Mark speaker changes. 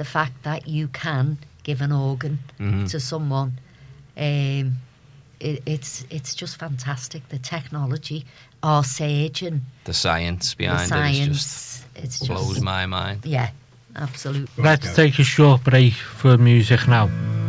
Speaker 1: the fact that you can give an organ to someone. It's just fantastic. The technology, our surgeon,
Speaker 2: the science behind it just blows my mind.
Speaker 1: Yeah, absolutely.
Speaker 3: Let's take a short break for music now.